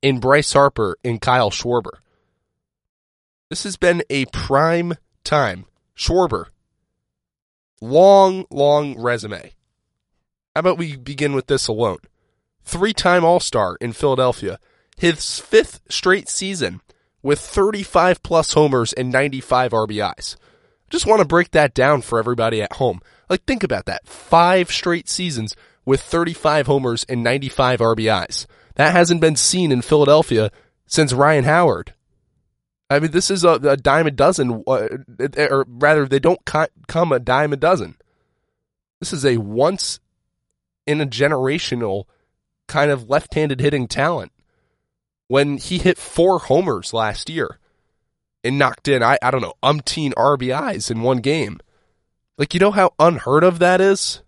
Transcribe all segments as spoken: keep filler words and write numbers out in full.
in Bryce Harper and Kyle Schwarber. This has been a prime time. Schwarber, long, long resume. How about we begin with this alone? Three-time All-Star in Philadelphia. His fifth straight season with thirty-five plus homers and ninety-five R B Is. Just want to break that down for everybody at home. Like, think about that. Five straight seasons with thirty-five homers and ninety-five R B Is. That hasn't been seen in Philadelphia since Ryan Howard. I mean, this is a, a dime a dozen, uh, or rather, they don't come a dime a dozen. This is a once-in-a-generational kind of left-handed hitting talent. When he hit four homers last year and knocked in, I, I don't know, umpteen R B Is in one game. Like, you know how unheard of that is?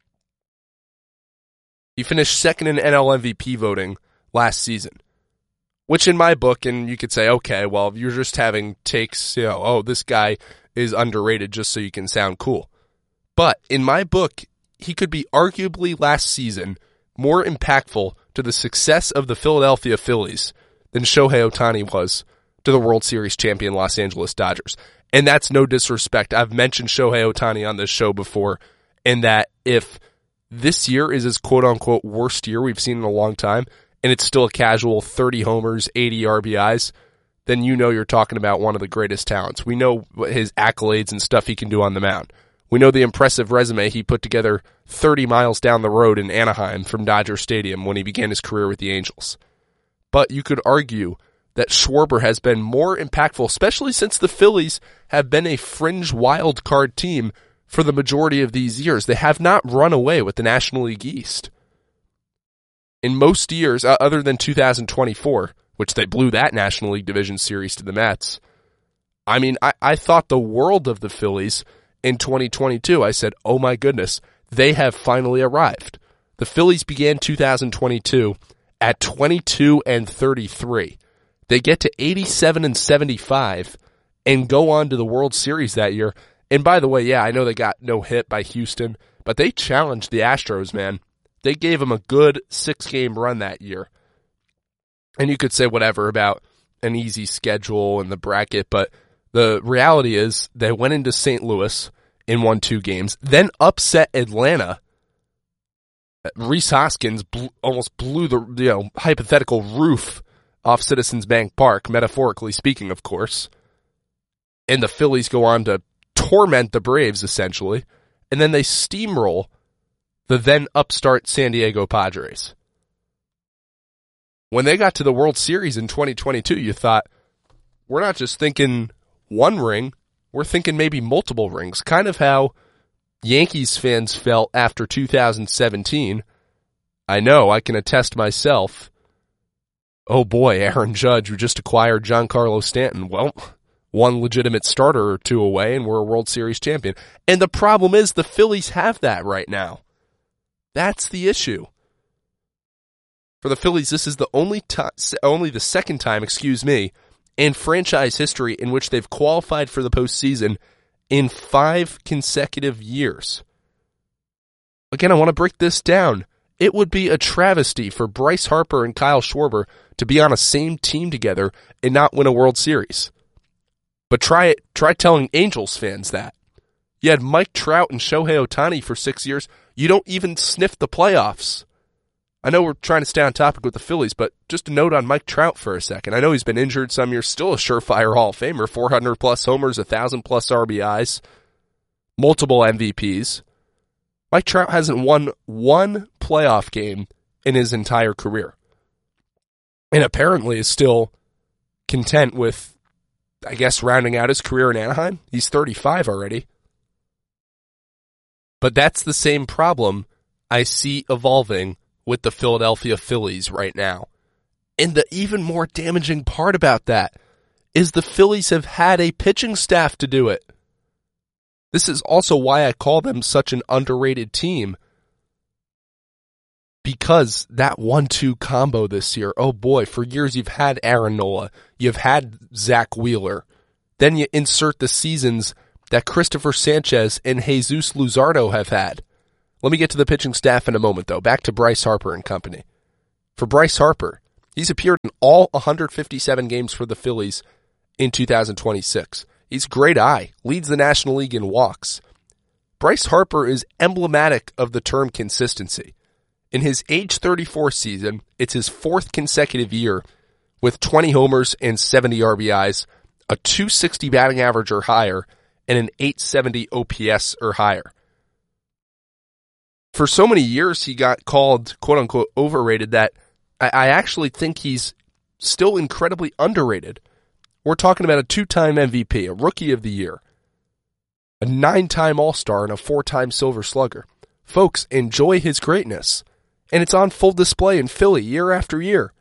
He finished second in N L M V P voting last season. Which in my book, and you could say, okay, well, you're just having takes, you know, oh, this guy is underrated just so you can sound cool. But in my book, he could be arguably last season more impactful to the success of the Philadelphia Phillies than Shohei Ohtani was to the World Series champion Los Angeles Dodgers. And that's no disrespect. I've mentioned Shohei Ohtani on this show before, and that if this year is his quote-unquote worst year we've seen in a long time, and it's still a casual thirty homers, eighty R B Is, then you know you're talking about one of the greatest talents. We know his accolades and stuff he can do on the mound. We know the impressive resume he put together thirty miles down the road in Anaheim from Dodger Stadium when he began his career with the Angels. But you could argue that Schwarber has been more impactful, especially since the Phillies have been a fringe wild card team for the majority of these years. They have not run away with the National League East. In most years, uh, other than two thousand twenty-four, which they blew that National League Division Series to the Mets, I mean, I, I thought the world of the Phillies in twenty twenty-two. I said, oh my goodness, they have finally arrived. The Phillies began two thousand twenty-two at twenty-two and thirty-three. They get to eighty-seven and seventy-five and go on to the World Series that year. And by the way, yeah, I know they got no hit by Houston, but they challenged the Astros, man. They gave them a good six-game run that year. And you could say whatever about an easy schedule and the bracket, but the reality is they went into Saint Louis and won two games, then upset Atlanta. Rhys Hoskins blew, almost blew the you know hypothetical roof off Citizens Bank Park, metaphorically speaking, of course. And the Phillies go on to torment the Braves, essentially. And then they steamroll the then upstart San Diego Padres. When they got to the World Series in twenty twenty-two, you thought, we're not just thinking one ring, we're thinking maybe multiple rings. Kind of how Yankees fans felt after two thousand seventeen. I know, I can attest myself. Oh boy, Aaron Judge, who just acquired Giancarlo Stanton. Well, one legitimate starter or two away, and we're a World Series champion. And the problem is the Phillies have that right now. That's the issue. For the Phillies, this is the only time, only the second time, excuse me, in franchise history in which they've qualified for the postseason in five consecutive years. Again, I want to break this down. It would be a travesty for Bryce Harper and Kyle Schwarber to be on a same team together and not win a World Series. But try it. Try telling Angels fans that. You had Mike Trout and Shohei Ohtani for six years. You don't even sniff the playoffs. I know we're trying to stay on topic with the Phillies, but just a note on Mike Trout for a second. I know he's been injured some years, still a surefire Hall of Famer, four hundred plus homers, one thousand plus R B Is, multiple M V Ps. Mike Trout hasn't won one playoff game in his entire career. And apparently is still content with, I guess, rounding out his career in Anaheim. He's thirty-five already. But that's the same problem I see evolving with the Philadelphia Phillies right now. And the even more damaging part about that is the Phillies have had a pitching staff to do it. This is also why I call them such an underrated team. Because that one two combo this year, oh boy, for years you've had Aaron Nola, you've had Zach Wheeler. Then you insert the seasons that Christopher Sanchez and Jesus Luzardo have had. Let me get to the pitching staff in a moment, though. Back to Bryce Harper and company. For Bryce Harper, He's appeared in all one hundred fifty-seven games for the Phillies in two thousand twenty-six. He's great eye, leads the National League in walks. Bryce Harper is emblematic of the term consistency. In his age thirty-four season, it's his fourth consecutive year with twenty homers and seventy R B Is, a two sixty batting average or higher, and an eight seventy O P S or higher. For so many years, he got called, quote-unquote, overrated that I, I actually think he's still incredibly underrated. We're talking about a two-time M V P, a Rookie of the Year, a nine-time All-Star, and a four-time Silver Slugger. Folks, enjoy his greatness. And it's on full display in Philly year after year.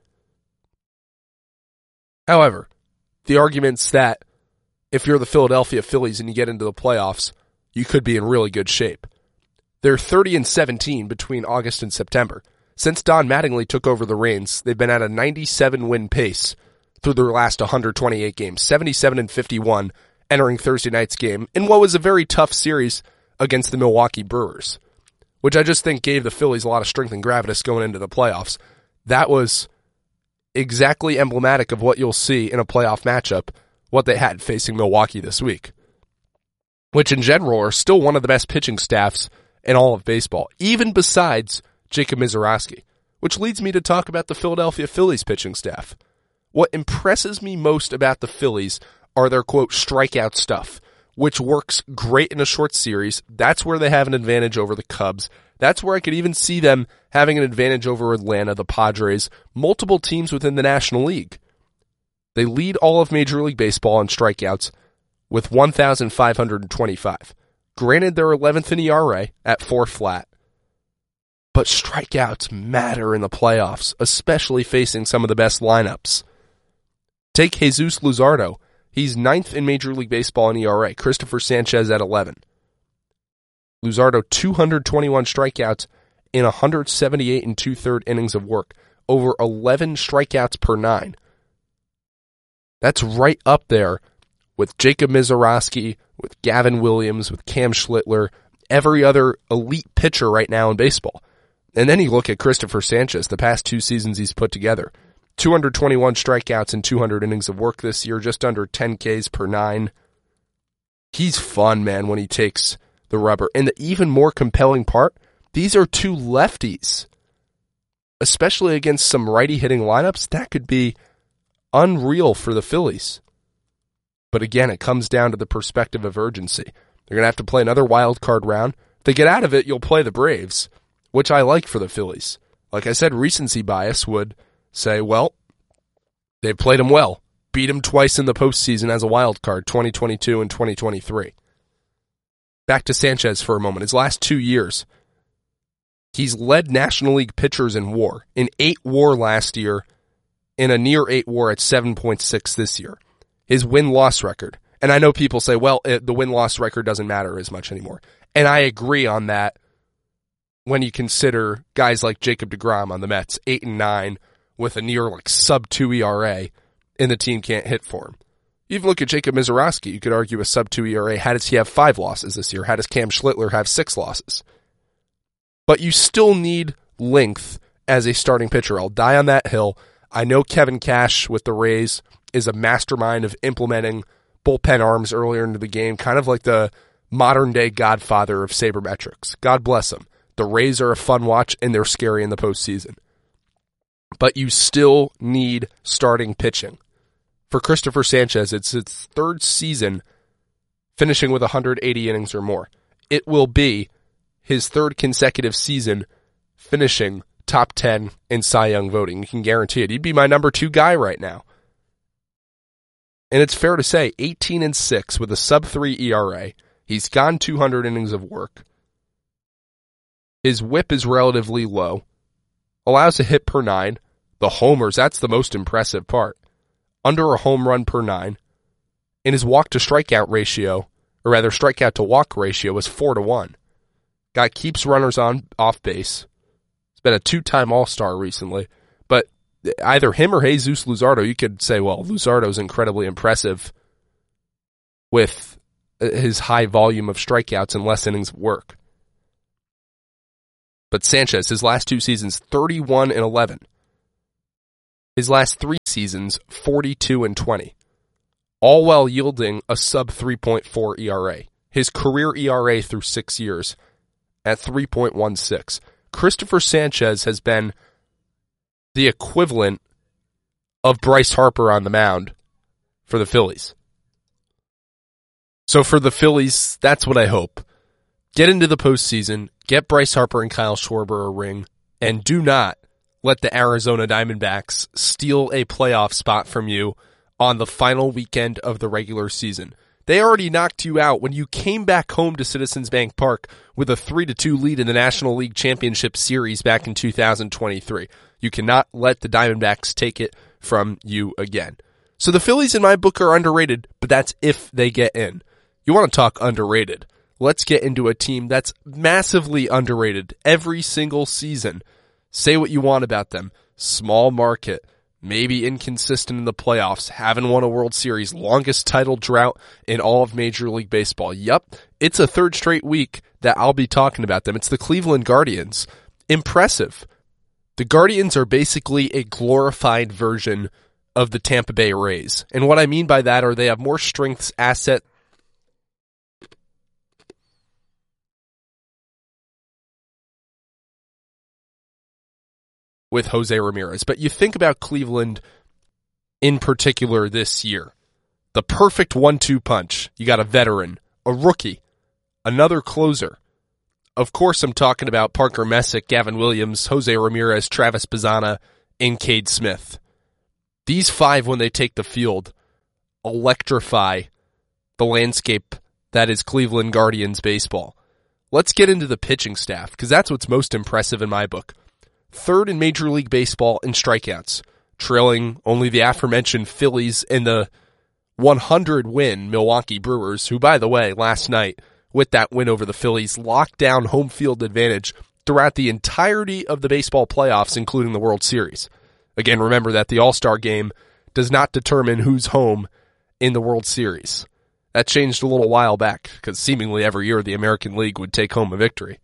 However, the argument's that if you're the Philadelphia Phillies and you get into the playoffs, you could be in really good shape. They're thirty and seventeen between August and September. Since Don Mattingly took over the reins, they've been at a ninety-seven win pace through their last one hundred twenty-eight games, seventy-seven and fifty-one entering Thursday night's game in what was a very tough series against the Milwaukee Brewers, which I just think gave the Phillies a lot of strength and gravitas going into the playoffs. That was exactly emblematic of what you'll see in a playoff matchup, what they had facing Milwaukee this week, which in general are still one of the best pitching staffs in all of baseball, even besides Jacob Misiorowski, which leads me to talk about the Philadelphia Phillies pitching staff. What impresses me most about the Phillies are their, quote, strikeout stuff, which works great in a short series. That's where they have an advantage over the Cubs. That's where I could even see them having an advantage over Atlanta, the Padres, multiple teams within the National League. They lead all of Major League Baseball in strikeouts with one thousand five hundred twenty-five. Granted, they're eleventh in E R A at four flat. But strikeouts matter in the playoffs, especially facing some of the best lineups. Take Jesus Luzardo. He's ninth in Major League Baseball in E R A. Christopher Sanchez at eleven. Luzardo, two hundred twenty-one strikeouts in one hundred seventy-eight and two-thirds innings of work. Over eleven strikeouts per nine. That's right up there with Jacob Misiorowski, with Gavin Williams, with Cam Schlittler, every other elite pitcher right now in baseball. And then you look at Christopher Sanchez, the past two seasons he's put together. two hundred twenty-one strikeouts and two hundred innings of work this year, just under ten Ks per nine. He's fun, man, when he takes the rubber. And the even more compelling part, these are two lefties. Especially against some righty-hitting lineups, that could be unreal for the Phillies. But again, it comes down to the perspective of urgency. They're going to have to play another wild card round. If they get out of it, you'll play the Braves, which I like for the Phillies. Like I said, recency bias would say, well, they've played them well. Beat them twice in the postseason as a wild card, twenty twenty-two and twenty twenty-three. Back to Sanchez for a moment. His last two years, he's led National League pitchers in WAR. In eight WAR last year, in a near eight WAR at seven point six this year. His win-loss record. And I know people say, well, it, the win-loss record doesn't matter as much anymore. And I agree on that when you consider guys like Jacob deGrom on the Mets, eight and nine, with a near like sub two E R A, and the team can't hit for him. You even look at Jacob Misiorowski, you could argue a sub two E R A. How does he have five losses this year? How does Cam Schlittler have six losses? But you still need length as a starting pitcher. I'll die on that hill. I know Kevin Cash with the Rays is a mastermind of implementing bullpen arms earlier into the game, kind of like the modern-day godfather of sabermetrics. God bless him. The Rays are a fun watch, and they're scary in the postseason. But you still need starting pitching. For Christopher Sanchez, it's its third season finishing with one hundred eighty innings or more. It will be his third consecutive season finishing top ten in Cy Young voting. You can guarantee it. He'd be my number two guy right now. And it's fair to say, eighteen and six with a sub three E R A. He's gone two hundred innings of work. His whip is relatively low. Allows a hit per nine. The homers, that's the most impressive part. Under a home run per nine. And his walk to strikeout ratio, or rather strikeout to walk ratio, is four to one. Guy keeps runners on off base. He's been a two-time All-Star recently. But either him or Jesus Luzardo, you could say, well, Luzardo's incredibly impressive with his high volume of strikeouts and less innings of work. But Sanchez, his last two seasons, thirty-one and eleven. His last three seasons, forty-two and twenty. All while yielding a sub three point four E R A. His career E R A through six years at three point one six. Christopher Sanchez has been the equivalent of Bryce Harper on the mound for the Phillies. So for the Phillies, that's what I hope. Get into the postseason, get Bryce Harper and Kyle Schwarber a ring, and do not let the Arizona Diamondbacks steal a playoff spot from you on the final weekend of the regular season. They already knocked you out when you came back home to Citizens Bank Park with a three to two lead in the National League Championship Series back in two thousand twenty-three. You cannot let the Diamondbacks take it from you again. So the Phillies in my book are underrated, but that's if they get in. You want to talk underrated? Let's get into a team that's massively underrated every single season. Say what you want about them. Small market, maybe inconsistent in the playoffs, haven't won a World Series, longest title drought in all of Major League Baseball. Yup, it's a third straight week that I'll be talking about them. It's the Cleveland Guardians. Impressive. The Guardians are basically a glorified version of the Tampa Bay Rays. And what I mean by that are they have more strengths, asset, with Jose Ramirez. But you think about Cleveland in particular this year. The perfect one two punch. You got a veteran, a rookie, another closer. Of course, I'm talking about Parker Messick, Gavin Williams, Jose Ramirez, Travis Bazzana, and Cade Smith. These five, when they take the field, electrify the landscape that is Cleveland Guardians baseball. Let's get into the pitching staff, because that's what's most impressive in my book. Third in Major League Baseball in strikeouts, trailing only the aforementioned Phillies and the one hundred win Milwaukee Brewers, who, by the way, last night, with that win over the Phillies, locked down home field advantage throughout the entirety of the baseball playoffs, including the World Series. Again, remember that the All-Star game does not determine who's home in the World Series. That changed a little while back, because seemingly every year the American League would take home a victory.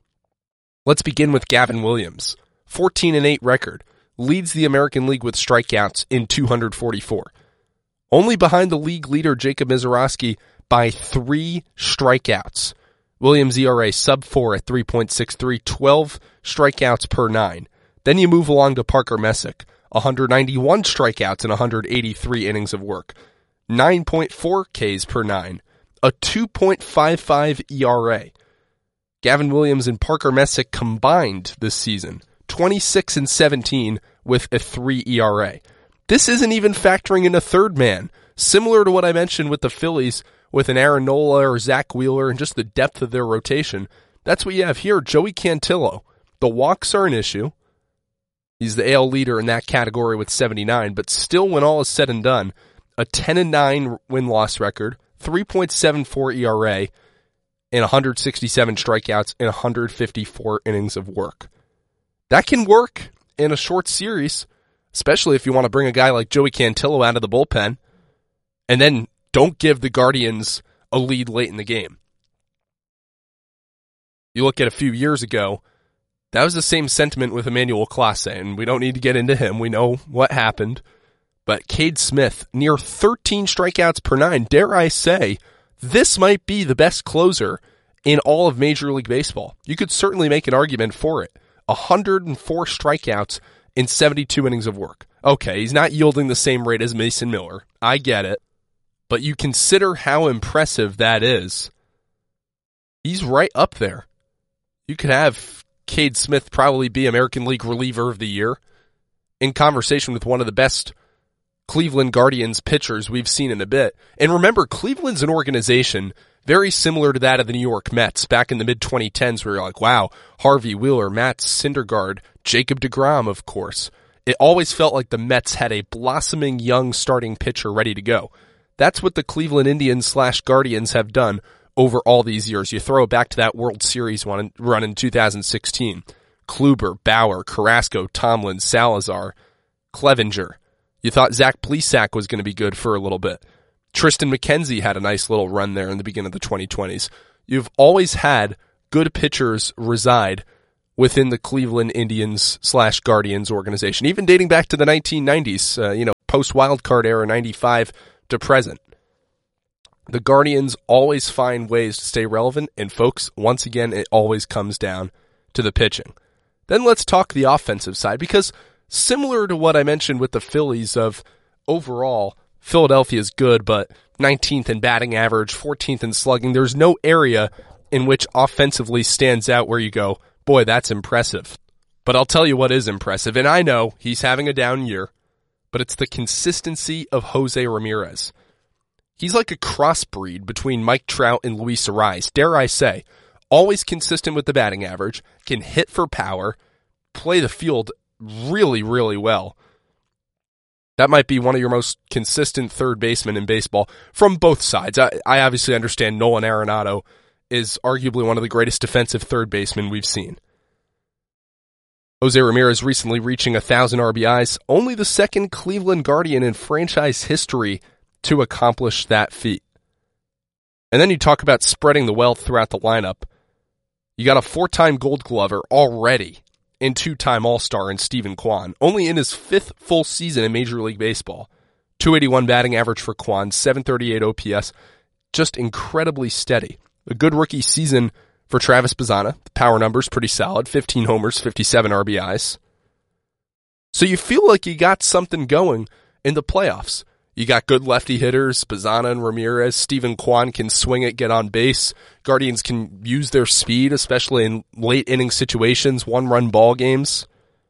Let's begin with Gavin Williams. fourteen and eight record, leads the American League with strikeouts in two hundred forty-four. Only behind the league leader Jacob Misiorowski by three strikeouts. Williams' E R A sub four at three point six three, twelve strikeouts per nine. Then you move along to Parker Messick, one hundred ninety-one strikeouts and one hundred eighty-three innings of work. nine point four Ks per nine, a two point five five E R A. Gavin Williams and Parker Messick combined this season, twenty-six and seventeen with a three E R A. This isn't even factoring in a third man, similar to what I mentioned with the Phillies with an Aaron Nola or Zach Wheeler and just the depth of their rotation. That's what you have here, Joey Cantillo. The walks are an issue. He's the A L leader in that category with seventy-nine, but still, when all is said and done, a ten and nine win-loss record, three point seven four E R A, and one hundred sixty-seven strikeouts and one hundred fifty-four innings of work. That can work in a short series, especially if you want to bring a guy like Joey Cantillo out of the bullpen, and then don't give the Guardians a lead late in the game. You look at a few years ago, that was the same sentiment with Emmanuel Clase, and we don't need to get into him. We know what happened. But Cade Smith, near thirteen strikeouts per nine, dare I say, this might be the best closer in all of Major League Baseball. You could certainly make an argument for it. one hundred four strikeouts in seventy-two innings of work. Okay, he's not yielding the same rate as Mason Miller. I get it. But you consider how impressive that is. He's right up there. You could have Cade Smith probably be American League reliever of the year, in conversation with one of the best Cleveland Guardians pitchers we've seen in a bit. And remember, Cleveland's an organization very similar to that of the New York Mets back in the mid twenty tens, where you're like, wow, Harvey Wheeler, Matt Syndergaard, Jacob deGrom, of course. It always felt like the Mets had a blossoming young starting pitcher ready to go. That's what the Cleveland Indians slash Guardians have done over all these years. You throw it back to that World Series one run in two thousand sixteen. Kluber, Bauer, Carrasco, Tomlin, Salazar, Clevenger. You thought Zach Plesac was going to be good for a little bit. Tristan McKenzie had a nice little run there in the beginning of the twenty twenties. You've always had good pitchers reside within the Cleveland Indians slash Guardians organization, even dating back to the nineteen nineties, uh, you know, post-wildcard era, ninety-five to present. The Guardians always find ways to stay relevant, and folks, once again, it always comes down to the pitching. Then let's talk the offensive side, because similar to what I mentioned with the Phillies of overall, Philadelphia is good, but nineteenth in batting average, fourteenth in slugging, there's no area in which offensively stands out where you go, boy, that's impressive. But I'll tell you what is impressive, and I know he's having a down year, but it's the consistency of Jose Ramirez. He's like a crossbreed between Mike Trout and Luis Ariz, dare I say. Always consistent with the batting average, can hit for power, play the field really, really well. That might be one of your most consistent third basemen in baseball from both sides. I, I obviously understand Nolan Arenado is arguably one of the greatest defensive third basemen we've seen. Jose Ramirez recently reaching one thousand R B Is, only the second Cleveland Guardian in franchise history to accomplish that feat. And then you talk about spreading the wealth throughout the lineup. You got a four-time Gold Glover already and two-time All-Star in Steven Kwan, only in his fifth full season in Major League Baseball. two eighty-one batting average for Kwan, seven thirty-eight O P S, just incredibly steady. A good rookie season for Travis Bazzana. The power numbers pretty solid, fifteen homers, fifty-seven R B Is. So you feel like you got something going in the playoffs. You got good lefty hitters, Bazzana and Ramirez. Steven Kwan can swing it, get on base. Guardians can use their speed, especially in late inning situations, one-run ball games.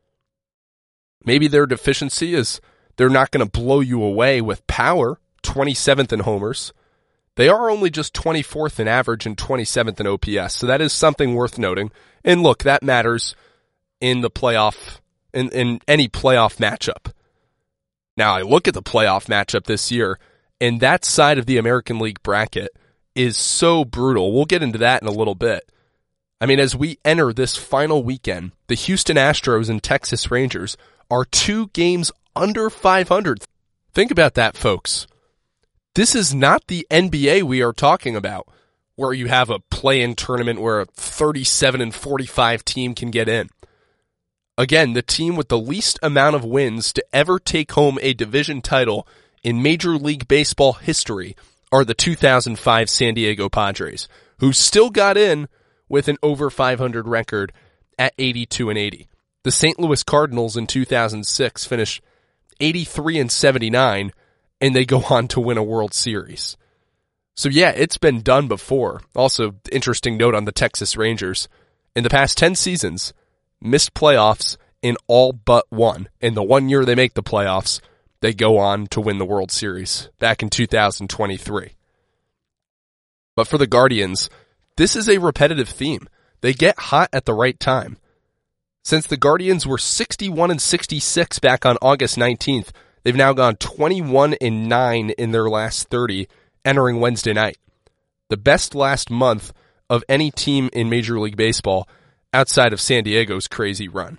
Maybe their deficiency is they're not going to blow you away with power, twenty-seventh in homers. They are only just twenty-fourth in average and twenty-seventh in O P S, so that is something worth noting. And look, that matters in the playoff, in, in any playoff matchup. Now, I look at the playoff matchup this year, and that side of the American League bracket is so brutal. We'll get into that in a little bit. I mean, as we enter this final weekend, the Houston Astros and Texas Rangers are two games under five hundred. Think about that, folks. This is not the N B A we are talking about, where you have a play-in tournament where a thirty-seven and forty-five team can get in. Again, the team with the least amount of wins to ever take home a division title in Major League Baseball history are the two thousand five San Diego Padres, who still got in with an over five hundred record at eighty-two and eighty. The Saint Louis Cardinals in two thousand six finished eighty-three and seventy-nine, and they go on to win a World Series. So yeah, it's been done before. Also, interesting note on the Texas Rangers. In the past ten seasons, missed playoffs in all but one. In the one year they make the playoffs, they go on to win the World Series back in two thousand twenty-three. But for the Guardians, this is a repetitive theme. They get hot at the right time. Since the Guardians were sixty-one and sixty-six back on August nineteenth, they've now gone twenty-one and nine in their last thirty, entering Wednesday night. The best last month of any team in Major League Baseball outside of San Diego's crazy run.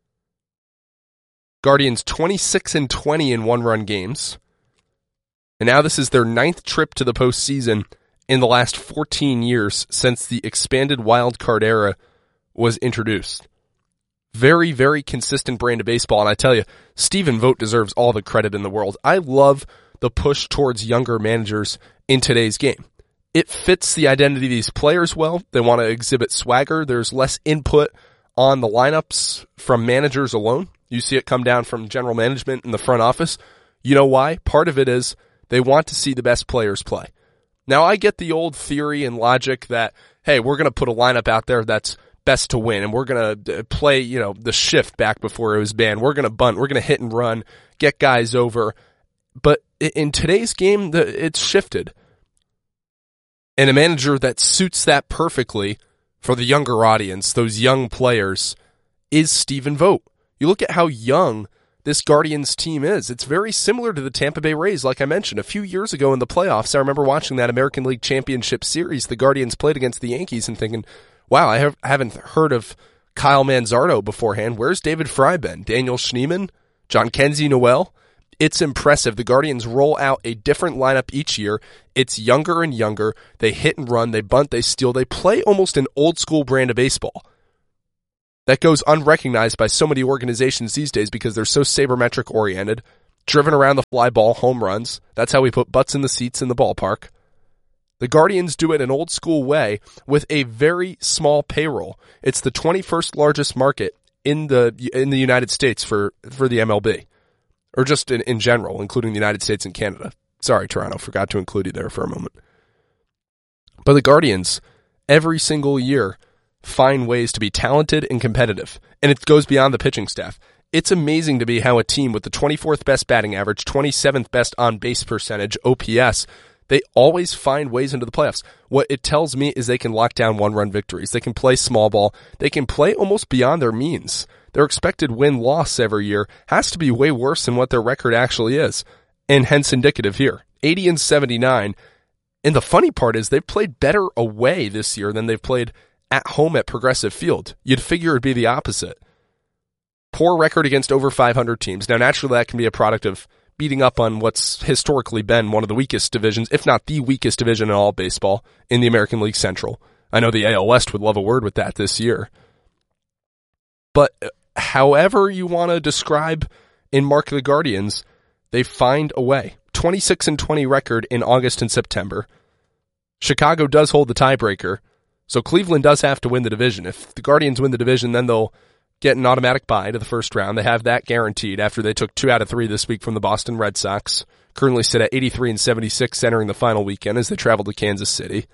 Guardians twenty-six and twenty in one-run games. And now this is their ninth trip to the postseason in the last fourteen years since the expanded wild card era was introduced. Very, very consistent brand of baseball. And I tell you, Stephen Vogt deserves all the credit in the world. I love the push towards younger managers in today's game. It fits the identity of these players well. They want to exhibit swagger. There's less input on the lineups from managers alone. You see it come down from general management in the front office. You know why? Part of it is they want to see the best players play. Now, I get the old theory and logic that, hey, we're going to put a lineup out there that's best to win, and we're going to play, you know, the shift back before it was banned. We're going to bunt. We're going to hit and run, get guys over. But in today's game, it's shifted. And a manager that suits that perfectly for the younger audience, those young players, is Stephen Vogt. You look at how young this Guardians team is. It's very similar to the Tampa Bay Rays, like I mentioned. A few years ago in the playoffs, I remember watching that American League Championship Series. The Guardians played against the Yankees and thinking, wow, I have, haven't heard of Kyle Manzardo beforehand. Where's David Fry been? Daniel Schneemann? John Kenzie Noel? It's impressive. The Guardians roll out a different lineup each year. It's younger and younger. They hit and run. They bunt. They steal. They play almost an old school brand of baseball. that goes unrecognized by so many organizations these days because they're so sabermetric oriented, driven around the fly ball, home runs. That's how we put butts in the seats in the ballpark. The Guardians do it an old school way with a very small payroll. It's the twenty-first largest market in the in the United States for, for the M L B. Or just in, in general, including the United States and Canada. Sorry, Toronto, forgot to include you there for a moment. But the Guardians, every single year, find ways to be talented and competitive. And it goes beyond the pitching staff. It's amazing to me how a team with the twenty-fourth best batting average, twenty-seventh best on-base percentage, O P S, they always find ways into the playoffs. What it tells me is they can lock down one-run victories. They can play small ball. They can play almost beyond their means. Their expected win-loss every year has to be way worse than what their record actually is, and hence indicative here. eighty and seventy-nine. And the funny part is they've played better away this year than they've played at home at Progressive Field. You'd figure it'd be the opposite. Poor record against over five hundred teams. Now, naturally, that can be a product of beating up on what's historically been one of the weakest divisions, if not the weakest division in all baseball, in the American League Central. I know the A L West would love a word with that this year. But however you want to describe and mark the Guardians, they find a way. twenty-six and twenty record in August and September. Chicago does hold the tiebreaker, so Cleveland does have to win the division. If the Guardians win the division, then they'll get an automatic bye to the first round. They have that guaranteed after they took two out of three this week from the Boston Red Sox. Currently sit at eighty-three and seventy-six entering the final weekend as they travel to Kansas City.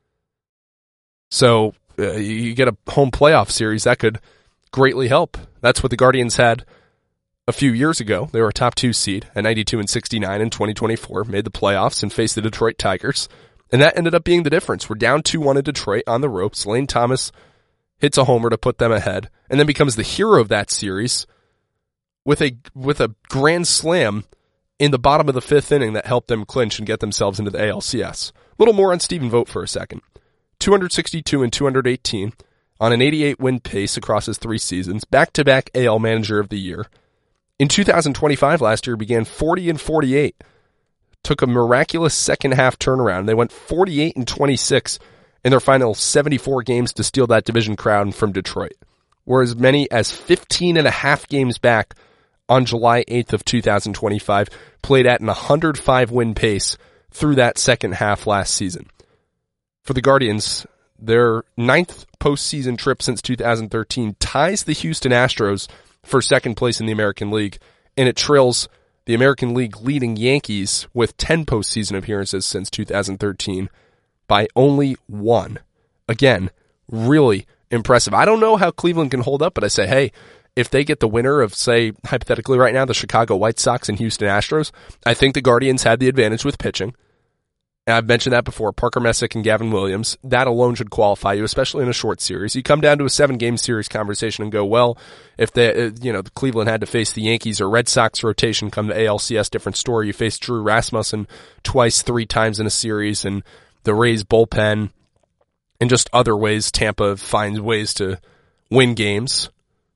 So uh, you get a home playoff series that could greatly help. That's what the Guardians had a few years ago. They were a top two seed at ninety-two and sixty-nine in twenty twenty-four, made the playoffs and faced the Detroit Tigers. And that ended up being the difference. We're down two one in Detroit on the ropes. Lane Thomas hits a homer to put them ahead, and then becomes the hero of that series with a with a grand slam in the bottom of the fifth inning that helped them clinch and get themselves into the A L C S. A little more on Stephen Vogt for a second. two sixty-two and two eighteen on an eighty-eight win pace across his three seasons, back-to-back A L Manager of the Year. In two thousand twenty-five last year, began forty and forty-eight. Took a miraculous second half turnaround. They went forty-eight and twenty-six in their final seventy-four games to steal that division crown from Detroit. Were as many as fifteen and a half games back on July eighth of two thousand twenty-five, played at an one hundred five win pace through that second half last season. For the Guardians, their ninth postseason trip since two thousand thirteen ties the Houston Astros for second place in the American League, and it trails the American League leading Yankees with ten postseason appearances since two thousand thirteen by only one. Again, really impressive. I don't know how Cleveland can hold up, but I say, hey, if they get the winner of, say, hypothetically right now, the Chicago White Sox and Houston Astros, I think the Guardians had the advantage with pitching. And I've mentioned that before, Parker Messick and Gavin Williams. That alone should qualify you, especially in a short series. You come down to a seven-game series conversation and go, well, if they, you know, the Cleveland had to face the Yankees or Red Sox rotation come to A L C S, different story. You face Drew Rasmussen twice, three times in a series, and the Rays bullpen, and just other ways Tampa finds ways to win games.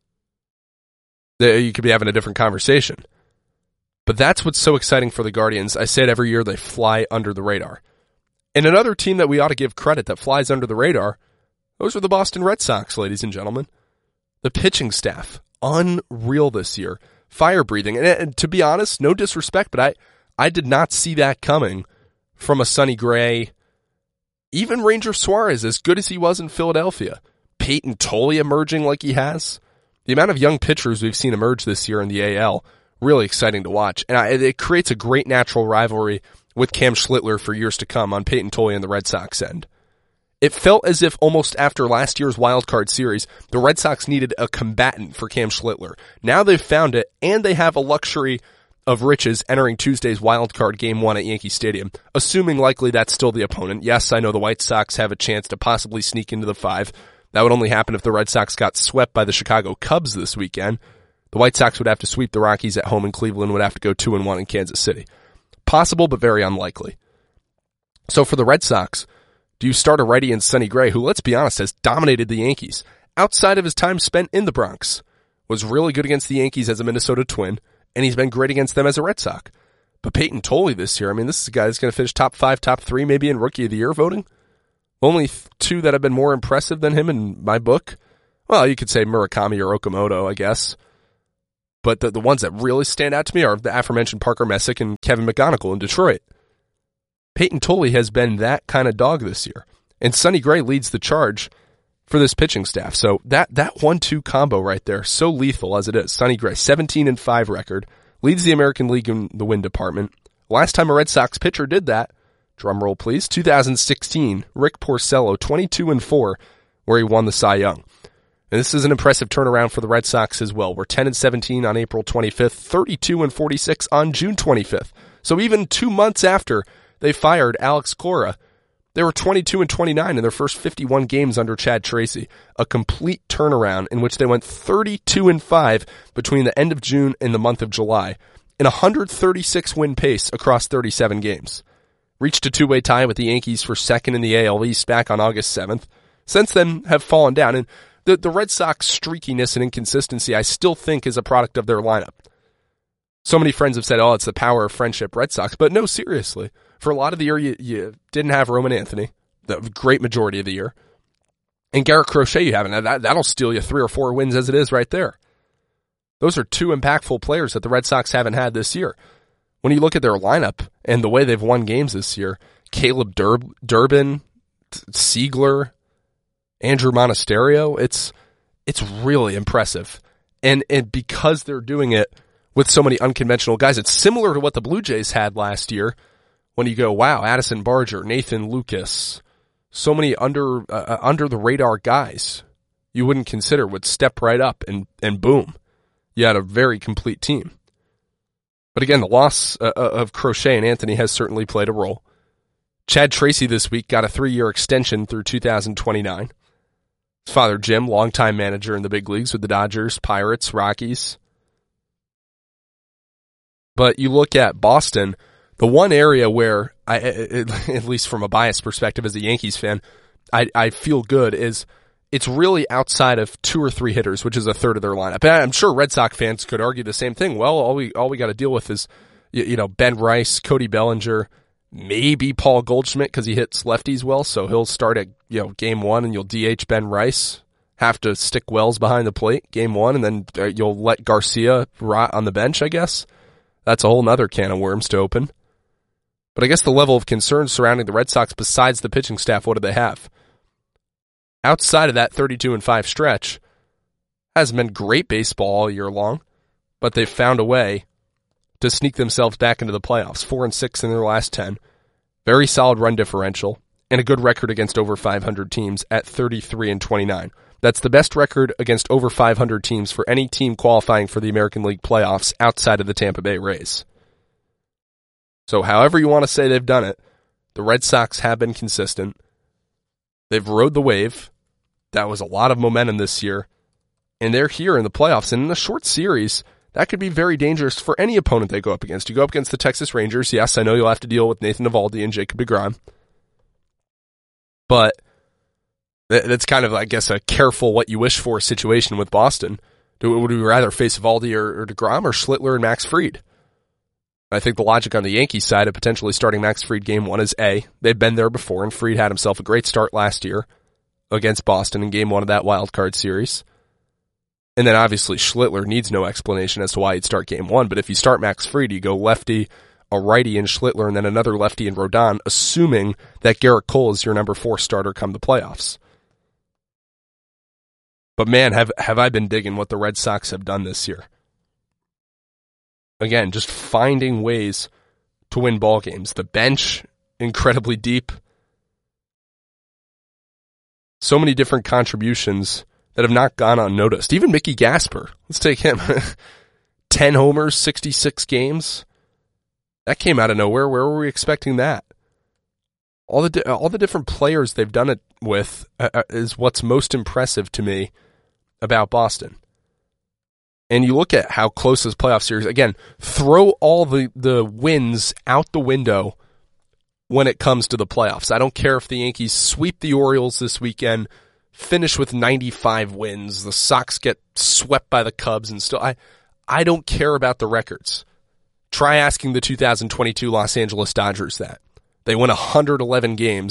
You could be having a different conversation. But that's what's so exciting for the Guardians. I say it every year, they fly under the radar. And another team that we ought to give credit that flies under the radar, those are the Boston Red Sox, ladies and gentlemen. The pitching staff, unreal this year. Fire-breathing. And, and to be honest, no disrespect, but I, I did not see that coming from a Sonny Gray. Even Ranger Suarez, as good as he was in Philadelphia. Peyton Tolley emerging like he has. The amount of young pitchers we've seen emerge this year in the A L, really exciting to watch. And I, it creates a great natural rivalry with Cam Schlittler for years to come on Peyton Tolley and the Red Sox end. It felt as if almost after last year's wildcard series, the Red Sox needed a combatant for Cam Schlittler. Now they've found it, and they have a luxury of riches entering Tuesday's wildcard game one at Yankee Stadium, assuming likely that's still the opponent. Yes, I know the White Sox have a chance to possibly sneak into the five. That would only happen if the Red Sox got swept by the Chicago Cubs this weekend. The White Sox would have to sweep the Rockies at home, and Cleveland would have to go two and one in Kansas City. Possible, but very unlikely. So for the Red Sox, do you start a righty in Sonny Gray, who, let's be honest, has dominated the Yankees outside of his time spent in the Bronx, was really good against the Yankees as a Minnesota Twin, and he's been great against them as a Red Sox. But Peyton Tolley this year, I mean, this is a guy that's going to finish top five, top three, maybe in Rookie of the Year voting. Only two that have been more impressive than him in my book well, you could say Murakami or Okamoto, I guess. But the, the ones that really stand out to me are the aforementioned Parker Messick and Kevin McGonigal in Detroit. Peyton Tolley has been that kind of dog this year. And Sonny Gray leads the charge for this pitching staff. So that that one two combo right there, so lethal as it is. Sonny Gray, seventeen and five record, leads the American League in the win department. Last time a Red Sox pitcher did that, drum roll please, two thousand sixteen, Rick Porcello, twenty-two and four, where he won the Cy Young. And this is an impressive turnaround for the Red Sox as well. We're ten and seventeen on April twenty-fifth, thirty-two and forty-six on June twenty-fifth. So even two months after they fired Alex Cora, they were twenty-two and twenty-nine in their first fifty-one games under Chad Tracy. A complete turnaround in which they went thirty-two and five between the end of June and the month of July, in a one hundred thirty-six win pace across thirty-seven games. Reached a two-way tie with the Yankees for second in the A L East back on August seventh. Since then have fallen down, and the, the Red Sox streakiness and inconsistency I still think is a product of their lineup. So many friends have said, oh, it's the power of friendship Red Sox, but no, seriously. For a lot of the year, you, you didn't have Roman Anthony, the great majority of the year. And Garrett Crochet you haven't. That, that'll steal you three or four wins as it is right there. Those are two impactful players that the Red Sox haven't had this year. When you look at their lineup and the way they've won games this year, Caleb Dur- Durbin, Siegler, Andrew Monasterio, it's it's really impressive. And and because they're doing it with so many unconventional guys, it's similar to what the Blue Jays had last year. When you go, wow, Addison Barger, Nathan Lucas, so many under uh, under the radar guys you wouldn't consider would step right up and, and boom, you had a very complete team. But again, the loss uh, of Crochet and Anthony has certainly played a role. Chad Tracy this week got a three-year extension through two thousand twenty-nine. His father, Jim, longtime manager in the big leagues with the Dodgers, Pirates, Rockies. But you look at Boston, the one area where, I, at least from a biased perspective as a Yankees fan, I, I feel good is it's really outside of two or three hitters, which is a third of their lineup. And I'm sure Red Sox fans could argue the same thing. Well, all we all we got to deal with is, you, you know, Ben Rice, Cody Bellinger, maybe Paul Goldschmidt because he hits lefties well, so he'll start at you know game one and you'll D H Ben Rice. Have to stick Wells behind the plate game one, and then uh, you'll let Garcia rot on the bench, I guess. That's a whole nother can of worms to open. But I guess the level of concern surrounding the Red Sox besides the pitching staff, what do they have? Outside of that thirty-two and five stretch, hasn't been great baseball all year long, but they've found a way to sneak themselves back into the playoffs. Four and six in their last ten. Very solid run differential, and a good record against over five hundred teams at thirty-three and twenty-nine. That's the best record against over five hundred teams for any team qualifying for the American League playoffs outside of the Tampa Bay Rays. So however you want to say they've done it, the Red Sox have been consistent. They've rode the wave. That was a lot of momentum this year. And they're here in the playoffs. And in a short series, that could be very dangerous for any opponent they go up against. You go up against the Texas Rangers. Yes, I know you'll have to deal with Nathan Eovaldi and Jacob deGrom. But that's kind of, I guess, a careful what you wish for situation with Boston. Do, would we rather face Eovaldi or, or deGrom or Schlittler and Max Fried? I think the logic on the Yankees side of potentially starting Max Fried game one is A, they've been there before, and Fried had himself a great start last year against Boston in game one of that wild card series. And then obviously Schlittler needs no explanation as to why he'd start game one, but if you start Max Fried, you go lefty, a righty in Schlittler, and then another lefty in Rodon, assuming that Garrett Cole is your number four starter come the playoffs. But man, have have I been digging what the Red Sox have done this year. Again, just finding ways to win ball games. The bench, incredibly deep. So many different contributions that have not gone unnoticed. Even Mickey Gasper. Let's take him. ten homers, sixty-six games. That came out of nowhere. Where were we expecting that? All the di- all the different players they've done it with uh, is what's most impressive to me about Boston. And you look at how close this playoff series, again, throw all the, the wins out the window when it comes to the playoffs. I don't care if the Yankees sweep the Orioles this weekend, finish with ninety-five wins, the Sox get swept by the Cubs and still, I, I don't care about the records. Try asking the two thousand twenty-two Los Angeles Dodgers that. They won one hundred eleven games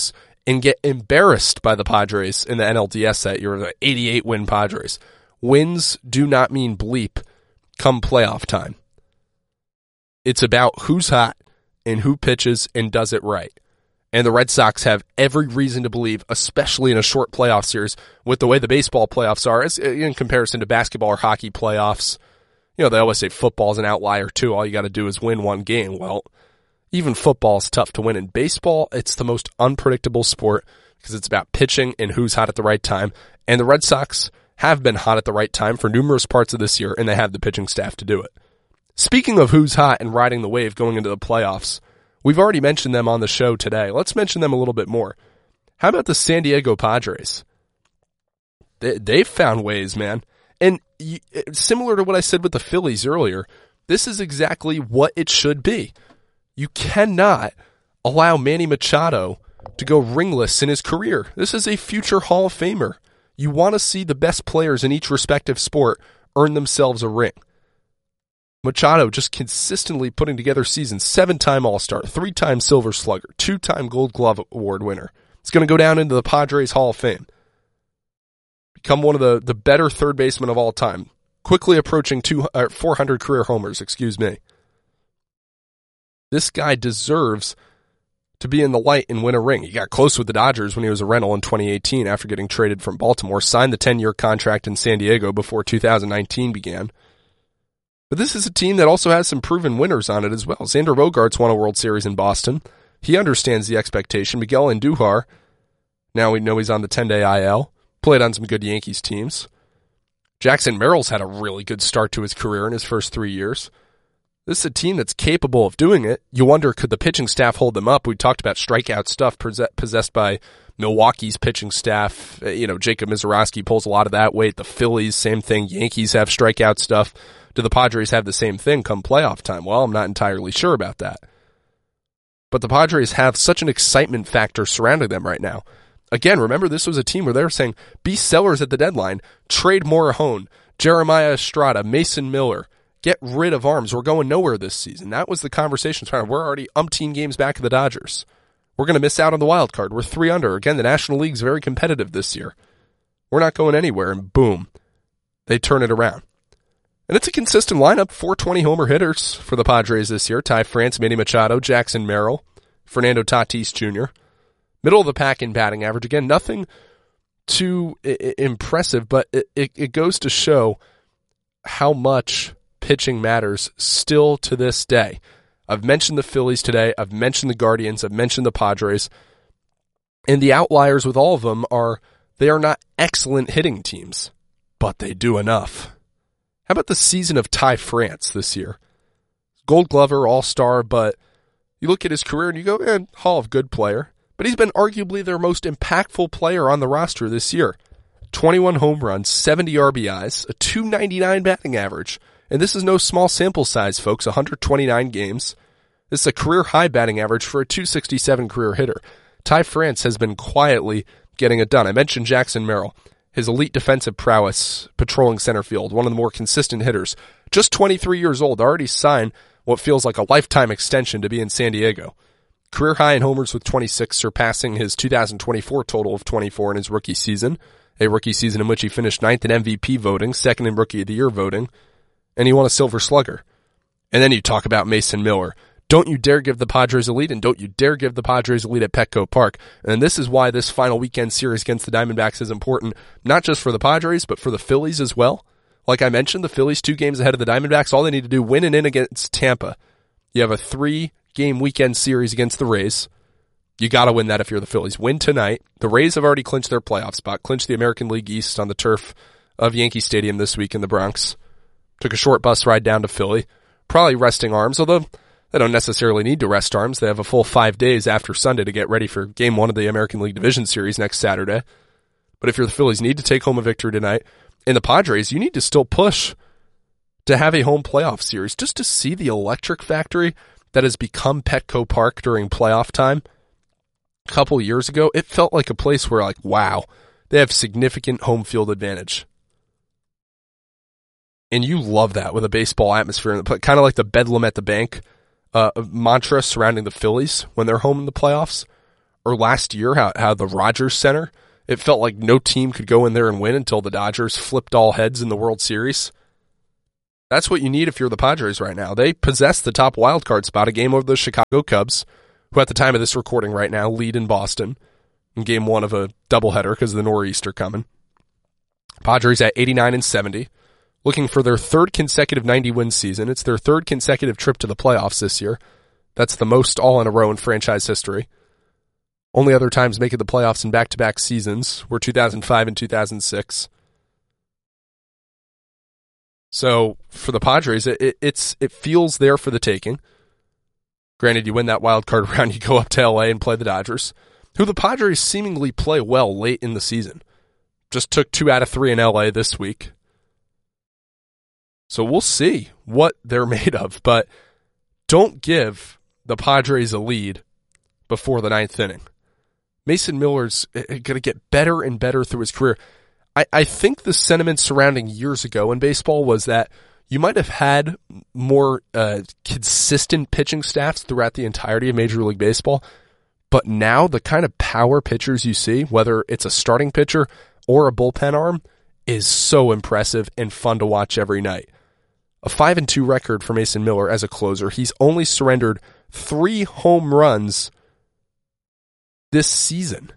and get embarrassed by the Padres in the N L D S that year, the eighty-eight win Padres. Wins do not mean bleep come playoff time. It's about who's hot and who pitches and does it right. And the Red Sox have every reason to believe, especially in a short playoff series, with the way the baseball playoffs are, as in comparison to basketball or hockey playoffs. You know, they always say football's an outlier too. All you got to do is win one game. Well, even football is tough to win. In baseball, it's the most unpredictable sport because it's about pitching and who's hot at the right time. And the Red Sox have been hot at the right time for numerous parts of this year, and they have the pitching staff to do it. Speaking of who's hot and riding the wave going into the playoffs, we've already mentioned them on the show today. Let's mention them a little bit more. How about the San Diego Padres? They, they've found ways, man. And you, similar to what I said with the Phillies earlier, this is exactly what it should be. You cannot allow Manny Machado to go ringless in his career. This is a future Hall of Famer. You want to see the best players in each respective sport earn themselves a ring. Machado just consistently putting together seasons, seven-time All-Star, three-time Silver Slugger, two-time Gold Glove Award winner. It's going to go down into the Padres Hall of Fame. Become one of the, the better third basemen of all time. Quickly approaching two, uh, four hundred career homers, excuse me. This guy deserves to be in the light and win a ring. He got close with the Dodgers when he was a rental in twenty eighteen after getting traded from Baltimore, signed the ten-year contract in San Diego before two thousand nineteen began. But this is a team that also has some proven winners on it as well. Xander Bogaerts won a World Series in Boston. He understands the expectation. Miguel Andujar, now we know he's on the ten-day I L, played on some good Yankees teams. Jackson Merrill's had a really good start to his career in his first three years. This is a team that's capable of doing it. You wonder, could the pitching staff hold them up? We talked about strikeout stuff possessed by Milwaukee's pitching staff. You know, Jacob Misiorowski pulls a lot of that weight. The Phillies, same thing. Yankees have strikeout stuff. Do the Padres have the same thing come playoff time? Well, I'm not entirely sure about that. But the Padres have such an excitement factor surrounding them right now. Again, remember, this was a team where they were saying, be sellers at the deadline, trade Morejon, Jeremiah Estrada, Mason Miller, get rid of arms. We're going nowhere this season. That was the conversation. We're already umpteen games back of the Dodgers. We're going to miss out on the wild card. We're three under. Again, the National League's very competitive this year. We're not going anywhere, and boom, they turn it around. And it's a consistent lineup, four twenty homer hitters for the Padres this year. Ty France, Manny Machado, Jackson Merrill, Fernando Tatis Junior Middle of the pack in batting average. Again, nothing too I- impressive, but it, it, it goes to show how much pitching matters still to this day. I've mentioned the Phillies today. I've mentioned the Guardians. I've mentioned the Padres. And the outliers with all of them are they are not excellent hitting teams, but they do enough. How about the season of Ty France this year? Gold Glover, All-Star, but you look at his career and you go, eh, Hall of Good player. But he's been arguably their most impactful player on the roster this year. twenty-one home runs, seventy R B Is, a two ninety-nine batting average. And this is no small sample size, folks, one hundred twenty-nine games. This is a career-high batting average for a two sixty-seven career hitter. Ty France has been quietly getting it done. I mentioned Jackson Merrill. His elite defensive prowess, patrolling center field, one of the more consistent hitters. Just twenty-three years old, already signed what feels like a lifetime extension to be in San Diego. Career high in homers with twenty-six, surpassing his two thousand twenty-four total of twenty-four in his rookie season. A rookie season in which he finished ninth in M V P voting, second in Rookie of the Year voting, and he won a Silver Slugger. And then you talk about Mason Miller. Don't you dare give the Padres a lead, and don't you dare give the Padres a lead at Petco Park. And this is why this final weekend series against the Diamondbacks is important, not just for the Padres, but for the Phillies as well. Like I mentioned, the Phillies two games ahead of the Diamondbacks. All they need to do, win and in against Tampa. You have a three-game weekend series against the Rays. You got to win that if you're the Phillies. Win tonight. The Rays have already clinched their playoff spot, clinched the American League East on the turf of Yankee Stadium this week in the Bronx. Took a short bus ride down to Philly. Probably resting arms, although they don't necessarily need to rest arms. They have a full five days after Sunday to get ready for game one of the American League Division Series next Saturday. But if you're the Phillies, you need to take home a victory tonight. And the Padres, you need to still push to have a home playoff series just to see the electric factory that has become Petco Park during playoff time. A couple years ago, it felt like a place where, like, wow, they have significant home field advantage. And you love that with a baseball atmosphere, kind of like the Bedlam at the Bank uh, mantra surrounding the Phillies when they're home in the playoffs. or last year, how, how the Rogers Center, it felt like no team could go in there and win until the Dodgers flipped all heads in the World Series. That's what you need if you're the Padres right now. They possess the top wildcard spot, a game over the Chicago Cubs, who at the time of this recording right now lead in Boston in game one of a doubleheader because of the nor'easter coming. Padres at eighty-nine and seventy, looking for their third consecutive ninety-win season. It's their third consecutive trip to the playoffs this year. That's the most all in a row in franchise history. Only other times making the playoffs in back-to-back seasons were two thousand five and two thousand six. So for the Padres, it, it it's it feels there for the taking. Granted, you win that wild card round, you go up to L A and play the Dodgers, who the Padres seemingly play well late in the season. Just took two out of three in L A this week. So we'll see what they're made of, but don't give the Padres a lead before the ninth inning. Mason Miller's going to get better and better through his career. I, I think the sentiment surrounding years ago in baseball was that you might have had more uh, consistent pitching staffs throughout the entirety of Major League Baseball, but now the kind of power pitchers you see, whether it's a starting pitcher or a bullpen arm, is so impressive and fun to watch every night. A five and two record for Mason Miller as a closer. He's only surrendered three home runs this season.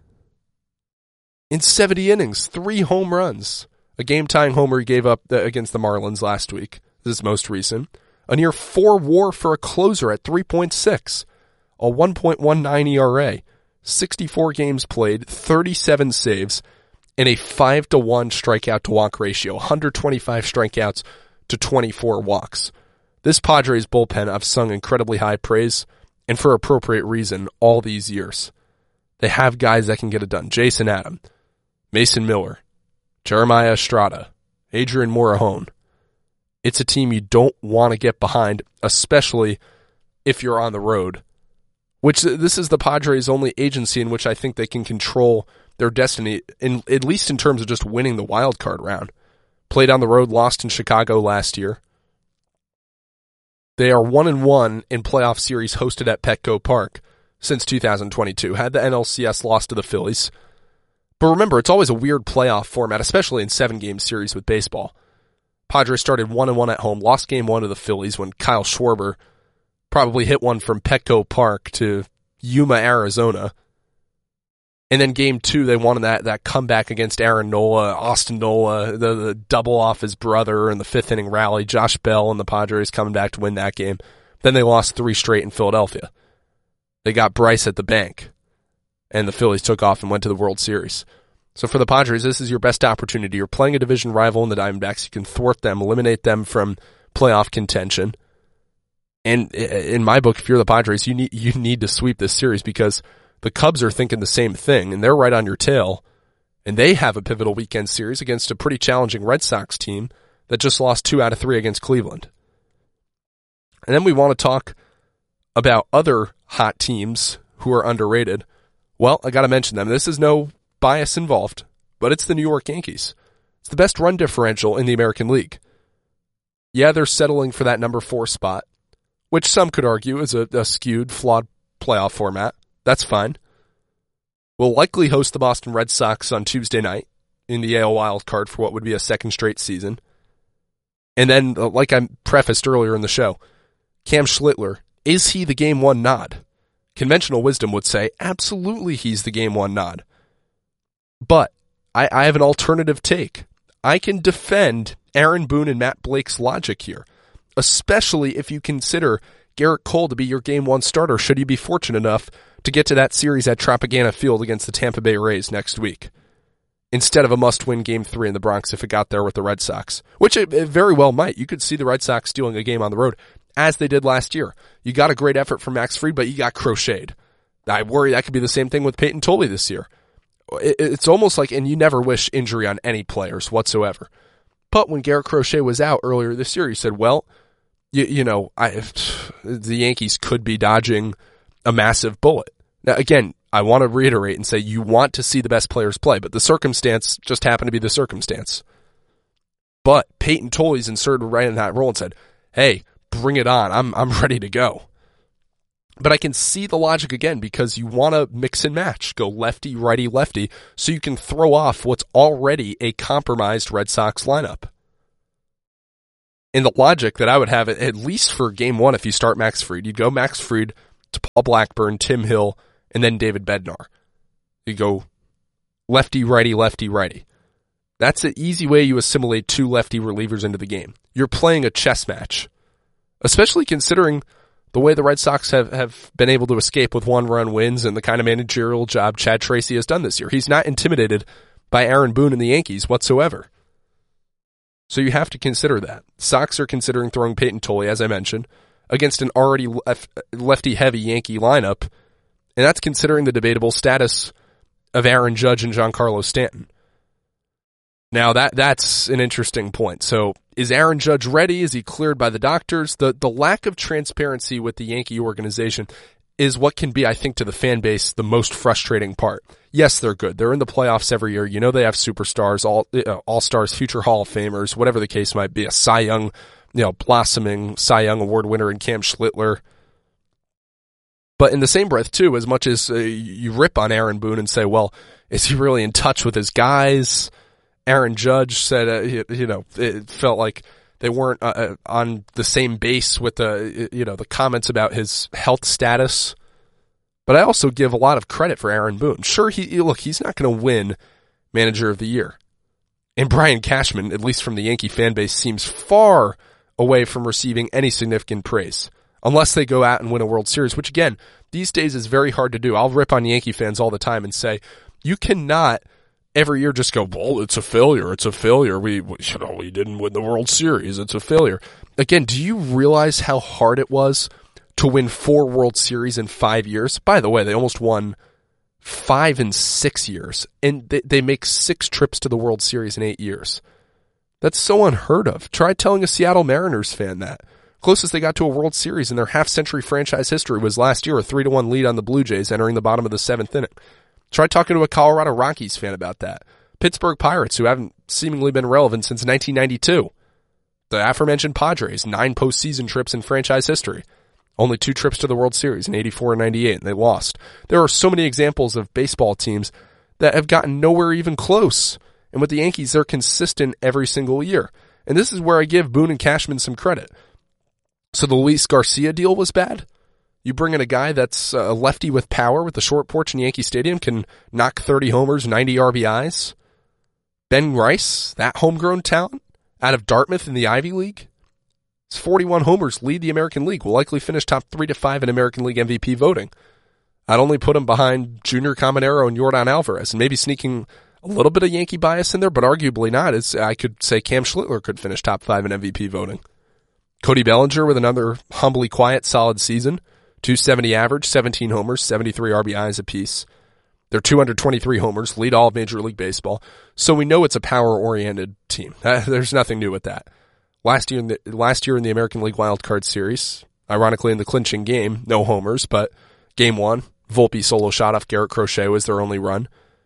In seventy innings, three home runs. A game-tying homer he gave up against the Marlins last week. This is most recent. A near four WAR for a closer at three point six. A one point one nine E R A. sixty-four games played, thirty-seven saves, and a five to one strikeout to walk ratio. one hundred twenty-five strikeouts to twenty-four walks. This Padres bullpen I've sung incredibly high praise, and for appropriate reason, all these years. They have guys that can get it done. Jason Adam, Mason Miller, Jeremiah Estrada, Adrian Morejon. It's a team you don't want to get behind, especially if you're on the road. Which this is the Padres' only agency in which I think they can control their destiny, in, at least in terms of just winning the wild card round. Played on the road, lost in Chicago last year. They are one and one in playoff series hosted at Petco Park since two thousand twenty-two. Had the N L C S lost to the Phillies. But remember, it's always a weird playoff format, especially in seven-game series with baseball. Padres started one and one at home, lost game one to the Phillies when Kyle Schwarber probably hit one from Petco Park to Yuma, Arizona. And then game two, they won that, that comeback against Aaron Nola, Austin Nola, the, the double off his brother in the fifth inning rally, Josh Bell and the Padres coming back to win that game. Then they lost three straight in Philadelphia. They got Bryce at the bank, and the Phillies took off and went to the World Series. So for the Padres, this is your best opportunity. You're playing a division rival in the Diamondbacks. You can thwart them, eliminate them from playoff contention. And in my book, if you're the Padres, you need you need to sweep this series because the Cubs are thinking the same thing, and they're right on your tail. And they have a pivotal weekend series against a pretty challenging Red Sox team that just lost two out of three against Cleveland. And then we want to talk about other hot teams who are underrated. Well, I got to mention them. This is no bias involved, but it's the New York Yankees. It's the best run differential in the American League. Yeah, they're settling for that number four spot, which some could argue is a, a skewed, flawed playoff format. That's fine. We'll likely host the Boston Red Sox on Tuesday night in the A L wild card for what would be a second straight season. And then, like I prefaced earlier in the show, Cam Schlittler, is he the game one nod? Conventional wisdom would say, absolutely he's the game one nod. But I, I have an alternative take. I can defend Aaron Boone and Matt Blake's logic here, especially if you consider Garrett Cole to be your game one starter should you be fortunate enough to get to that series at Tropicana Field against the Tampa Bay Rays next week, instead of a must-win game three in the Bronx if it got there with the Red Sox, which it, it very well might. You could see the Red Sox stealing a game on the road, as they did last year. You got a great effort from Max Fried, but you got crocheted. I worry that could be the same thing with Peyton Toley this year. It, it's almost like, and you never wish injury on any players whatsoever. But when Garrett Crochet was out earlier this year, he said, well, you, you know, I, the Yankees could be dodging a massive bullet. Now, again, I want to reiterate and say you want to see the best players play, but the circumstance just happened to be the circumstance. But Peyton Toley's inserted right in that role and said, hey, bring it on. I'm I'm ready to go. But I can see the logic again because you want to mix and match, go lefty, righty, lefty, so you can throw off what's already a compromised Red Sox lineup. And the logic that I would have, at least for game one, if you start Max Fried, you'd go Max Fried to Paul Blackburn, Tim Hill, and then David Bednar. You go lefty, righty, lefty, righty. That's an easy way you assimilate two lefty relievers into the game. You're playing a chess match, especially considering the way the Red Sox have, have been able to escape with one-run wins and the kind of managerial job Chad Tracy has done this year. He's not intimidated by Aaron Boone and the Yankees whatsoever. So you have to consider that. Sox are considering throwing Peyton Tolley, as I mentioned, against an already lef- lefty-heavy Yankee lineup, and that's considering the debatable status of Aaron Judge and Giancarlo Stanton. Now, that that's an interesting point. So, is Aaron Judge ready? Is he cleared by the doctors? The the lack of transparency with the Yankee organization is what can be, I think, to the fan base, the most frustrating part. Yes, they're good. They're in the playoffs every year. You know they have superstars, all uh, all-stars, future Hall of Famers, whatever the case might be. A Cy Young, you know, blossoming Cy Young Award winner in Cam Schlittler. But in the same breath, too, as much as uh, you rip on Aaron Boone and say, well, is he really in touch with his guys? Aaron Judge said, uh, you, you know, it felt like they weren't uh, on the same base with the, you know, the comments about his health status. But I also give a lot of credit for Aaron Boone. Sure, he look, he's not going to win Manager of the Year. And Brian Cashman, at least from the Yankee fan base, seems far away from receiving any significant praise. Unless they go out and win a World Series, which again, these days is very hard to do. I'll rip on Yankee fans all the time and say, you cannot every year just go, well, it's a failure, it's a failure. We, we, you know, we didn't win the World Series, it's a failure. Again, do you realize how hard it was to win four World Series in five years? By the way, they almost won five in six years, and they, they make six trips to the World Series in eight years. That's so unheard of. Try telling a Seattle Mariners fan that. Closest they got to a World Series in their half-century franchise history was last year, a three to one lead on the Blue Jays entering the bottom of the seventh inning. Try talking to a Colorado Rockies fan about that. Pittsburgh Pirates, who haven't seemingly been relevant since nineteen ninety-two. The aforementioned Padres, nine postseason trips in franchise history. Only two trips to the World Series in eighty-four and ninety-eight, and they lost. There are so many examples of baseball teams that have gotten nowhere even close. And with the Yankees, they're consistent every single year. And this is where I give Boone and Cashman some credit. So the Luis Garcia deal was bad? You bring in a guy that's a lefty with power with the short porch in Yankee Stadium, can knock thirty homers, ninety R B Is. Ben Rice, that homegrown talent, out of Dartmouth in the Ivy League. His forty-one homers lead the American League, will likely finish top three to five in American League M V P voting. I'd only put him behind Junior Caminero and Yordan Alvarez, and maybe sneaking a little bit of Yankee bias in there, but arguably not. As I could say Cam Schlittler could finish top five in M V P voting. Cody Bellinger with another humbly quiet, solid season. two seventy average, seventeen homers, seventy-three R B Is apiece. They're two hundred twenty-three homers, lead all of Major League Baseball. So we know it's a power-oriented team. Uh, there's nothing new with that. Last year in the last year in the American League Wild Card Series, ironically in the clinching game, no homers, but game one, Volpe solo shot off Garrett Crochet was their only run.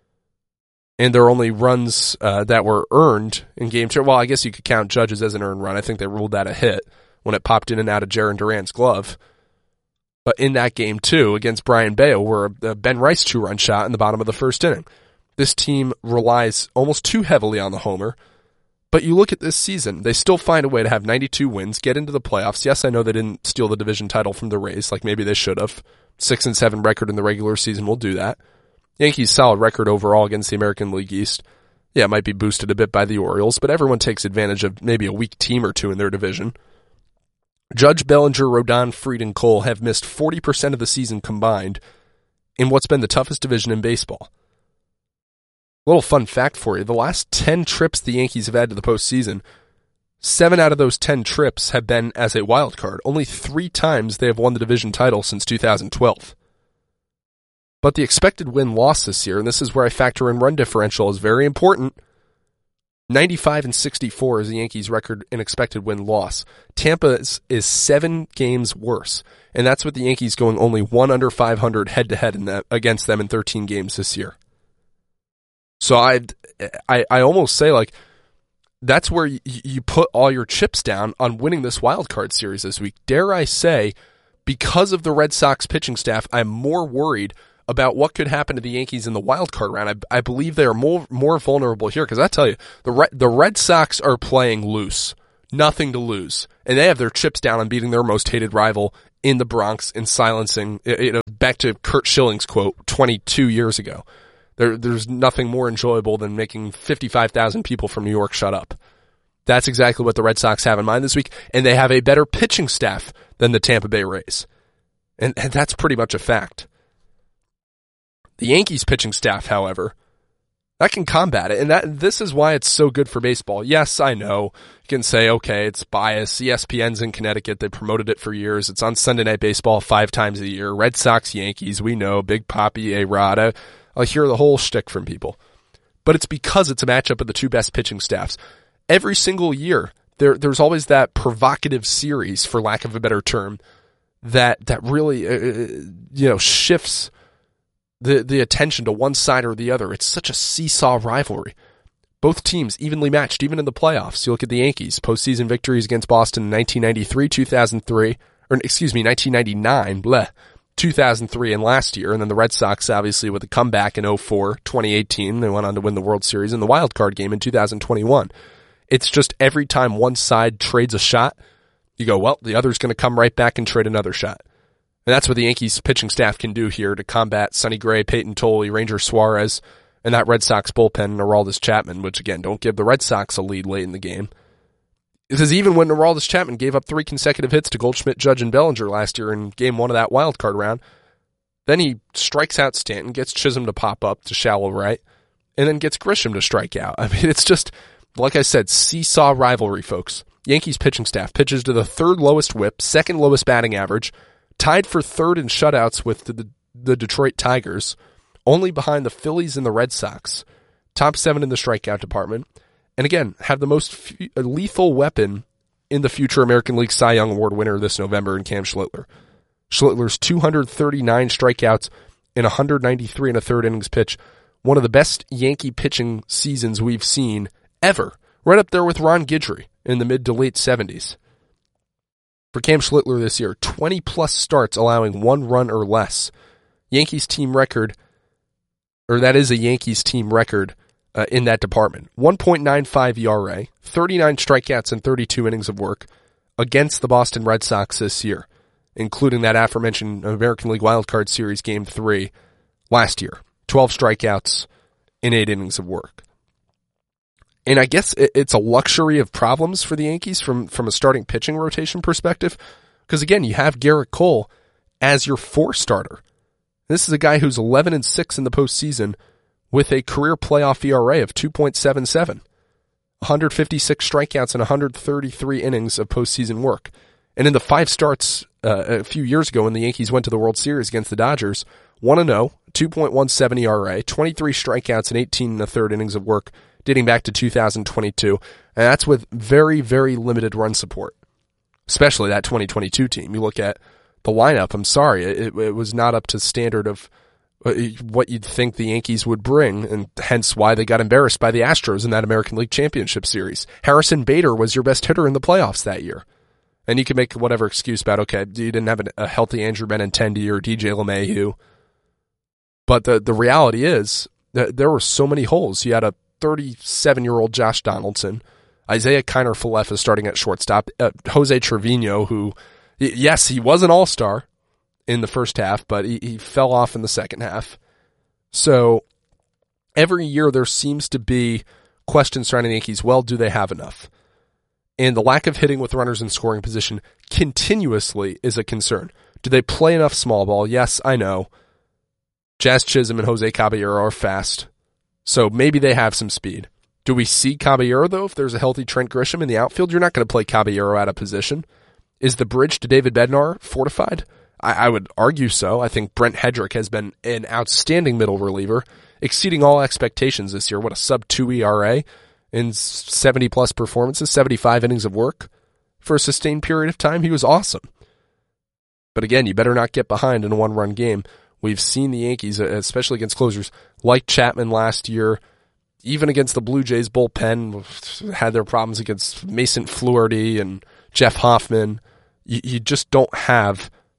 And their only runs uh, that were earned in game two, well, I guess you could count Judges as an earned run. I think they ruled that a hit when it popped in and out of Jarren Duran's glove. But in that game, too, against Brian Bayo, were a Ben Rice two-run shot in the bottom of the first inning. This team relies almost too heavily on the homer. But you look at this season, they still find a way to have ninety-two wins, get into the playoffs. Yes, I know they didn't steal the division title from the Rays, like maybe they should have. Six and seven record in the regular season will do that. Yankees' solid record overall against the American League East. Yeah, it might be boosted a bit by the Orioles, but everyone takes advantage of maybe a weak team or two in their division. Judge, Bellinger, Rodon, Fried, and Cole have missed forty percent of the season combined in what's been the toughest division in baseball. Little fun fact for you, the last ten trips the Yankees have had to the postseason, seven out of those ten trips have been as a wild card. Only three times they have won the division title since two thousand twelve. But the expected win-loss this year, and this is where I factor in run differential, is very important. ninety-five and sixty-four is the Yankees' record in expected win-loss. Tampa is, is seven games worse, and that's with the Yankees going only one under five hundred head-to-head in that, against them in thirteen games this year. So I, I, I almost say, like, that's where you, you put all your chips down on winning this wild card series this week. Dare I say, because of the Red Sox pitching staff, I'm more worried about what could happen to the Yankees in the wild card round. I, I believe they are more more vulnerable here because I tell you, the Red, the Red Sox are playing loose, nothing to lose, and they have their chips down on beating their most hated rival in the Bronx and silencing. You know, back to Curt Schilling's quote twenty-two years ago. There, there's nothing more enjoyable than making fifty-five thousand people from New York shut up. That's exactly what the Red Sox have in mind this week, and they have a better pitching staff than the Tampa Bay Rays. And, and that's pretty much a fact. The Yankees pitching staff, however, that can combat it, and that this is why it's so good for baseball. Yes, I know. You can say, okay, it's bias. E S P N's in Connecticut. They promoted it for years. It's on Sunday Night Baseball five times a year. Red Sox, Yankees, we know. Big Papi, A-Rod. I, I'll hear the whole shtick from people. But it's because it's a matchup of the two best pitching staffs. Every single year, there there's always that provocative series, for lack of a better term, that that really uh, you know shifts the the attention to one side or the other. It's such a seesaw rivalry. Both teams evenly matched, even in the playoffs. You look at the Yankees, postseason victories against Boston in nineteen ninety-three, two thousand three, or excuse me, nineteen ninety-nine, bleh, two thousand three, and last year. And then the Red Sox, obviously, with a comeback in oh four, twenty eighteen. They went on to win the World Series in the wild card game in two thousand twenty-one. It's just every time one side trades a shot, you go, well, the other's going to come right back and trade another shot. And that's what the Yankees pitching staff can do here to combat Sonny Gray, Peyton Tolley, Ranger Suarez, and that Red Sox bullpen, Aroldis Chapman, which, again, don't give the Red Sox a lead late in the game. Because even when Aroldis Chapman gave up three consecutive hits to Goldschmidt, Judge, and Bellinger last year in game one of that wild card round, then he strikes out Stanton, gets Chisholm to pop up to shallow right, and then gets Grisham to strike out. I mean, it's just, like I said, seesaw rivalry, folks. Yankees pitching staff pitches to the third lowest whip, second lowest batting average, tied for third in shutouts with the, the Detroit Tigers, only behind the Phillies and the Red Sox, top seven in the strikeout department, and again, have the most f- lethal weapon in the future American League Cy Young Award winner this November in Cam Schlittler. Schlittler's two hundred thirty-nine strikeouts in one hundred ninety-three and a third innings pitch, one of the best Yankee pitching seasons we've seen ever, right up there with Ron Guidry in the mid to late seventies. For Cam Schlittler this year, twenty plus starts allowing one run or less. Yankees team record, or that is a Yankees team record uh, in that department. one point nine five E R A, thirty-nine strikeouts and thirty-two innings of work against the Boston Red Sox this year, including that aforementioned American League Wildcard Series Game three last year. twelve strikeouts in eight innings of work. And I guess it's a luxury of problems for the Yankees from, from a starting pitching rotation perspective. Because again, you have Garrett Cole as your four starter. This is a guy who's eleven and six in the postseason with a career playoff E R A of two point seven seven. one hundred fifty-six strikeouts and one hundred thirty-three innings of postseason work. And in the five starts uh, a few years ago when the Yankees went to the World Series against the Dodgers, one and oh, two point one seven E R A, twenty-three strikeouts and eighteen and a third innings of work, dating back to two thousand twenty-two, and that's with very, very limited run support, especially that twenty twenty-two team. You look at the lineup, I'm sorry, it, it was not up to standard of what you'd think the Yankees would bring, and hence why they got embarrassed by the Astros in that American League Championship Series. Harrison Bader was your best hitter in the playoffs that year. And you can make whatever excuse about, okay, you didn't have a healthy Andrew Benintendi or D J LeMahieu. But the, the reality is that there were so many holes. You had a thirty-seven-year-old Josh Donaldson, Isaiah Kiner-Falefa starting at shortstop, uh, Jose Trevino, who, yes, he was an all-star in the first half, but he, he fell off in the second half. So every year there seems to be questions surrounding the Yankees. Well, do they have enough? And the lack of hitting with runners in scoring position continuously is a concern. Do they play enough small ball? Yes, I know. Jazz Chisholm and Jose Caballero are fast, so maybe they have some speed. Do we see Caballero, though, if there's a healthy Trent Grisham in the outfield? You're not going to play Caballero out of position. Is the bridge to David Bednar fortified? I, I would argue so. I think Brent Hedrick has been an outstanding middle reliever, exceeding all expectations this year. What a sub two E R A in seventy-plus performances, seventy-five innings of work for a sustained period of time. He was awesome. But again, you better not get behind in a one-run game. We've seen the Yankees, especially against closers, like Chapman last year, even against the Blue Jays bullpen, had their problems against Mason Fluharty and Jeff Hoffman. You, you just don't have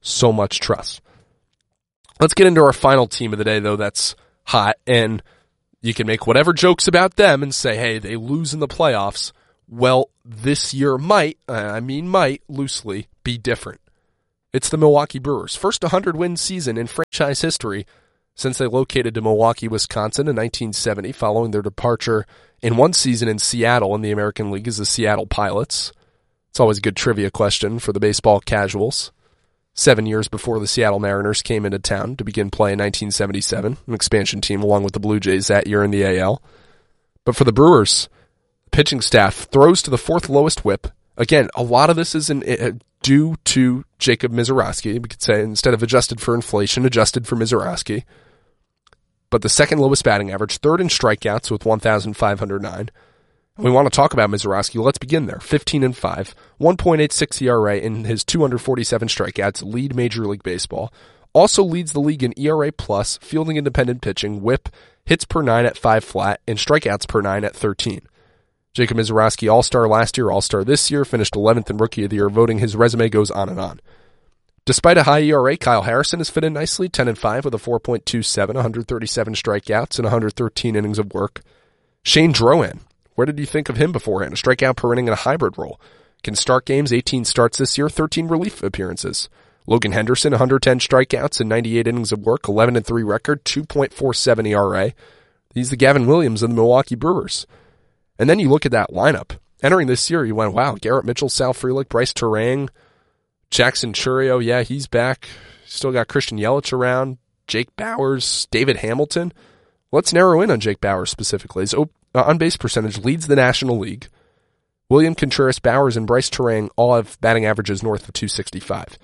so much trust. Let's get into our final team of the day, though, that's hot, and you can make whatever jokes about them and say, hey, they lose in the playoffs. Well, this year might, I mean might, loosely, be different. It's the Milwaukee Brewers' first one hundred win season in franchise history since they located to Milwaukee, Wisconsin in nineteen seventy following their departure in one season in Seattle in the American League as the Seattle Pilots. It's always a good trivia question for the baseball casuals. Seven years before the Seattle Mariners came into town to begin play in nineteen seventy-seven, an expansion team along with the Blue Jays that year in the A L. But for the Brewers, the pitching staff throws to the fourth lowest whip. Again, a lot of this is in, uh, due to Jacob Misiorowski. We could say instead of adjusted for inflation, adjusted for Misiorowski. But the second lowest batting average, third in strikeouts with one thousand five hundred nine. We want to talk about Misiorowski. Let's begin there. fifteen and five, one point eight six E R A in his two hundred forty-seven strikeouts, lead Major League Baseball. Also leads the league in E R A plus, fielding independent pitching, whip, hits per nine at five flat, and strikeouts per nine at thirteen. Jacob Misiorowski, All-Star last year, All-Star this year, finished eleventh in Rookie of the Year voting. His resume goes on and on. Despite a high E R A, Kyle Harrison has fit in nicely, ten and five with a four point two seven, one hundred thirty-seven strikeouts, and one hundred thirteen innings of work. Shane Drohan, where did you think of him beforehand? A strikeout per inning in a hybrid role. Can start games, eighteen starts this year, thirteen relief appearances. Logan Henderson, one hundred ten strikeouts and ninety-eight innings of work, eleven and three record, two point four seven E R A. He's the Gavin Williams of the Milwaukee Brewers. And then you look at that lineup. Entering this year, you went, wow, Garrett Mitchell, Sal Frelick, Bryce Terang, Jackson Chourio, yeah, he's back. Still got Christian Yelich around, Jake Bauers, David Hamilton. Let's narrow in on Jake Bauers specifically. His on-base percentage leads the National League. William Contreras, Bauers, and Bryce Terang all have batting averages north of two sixty-five.